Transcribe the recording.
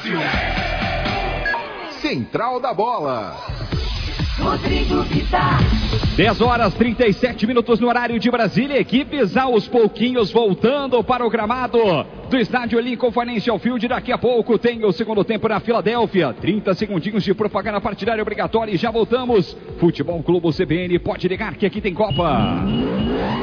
Brasil. Central da Bola. Rodrigo Vitar. 10h37 no horário de Brasília. Equipes aos pouquinhos voltando para o gramado do estádio Lincoln Financial Field. Daqui a pouco tem o segundo tempo na Filadélfia. 30 segundinhos de propaganda partidária obrigatória e já voltamos. Futebol Clube CBN, pode ligar que aqui tem Copa.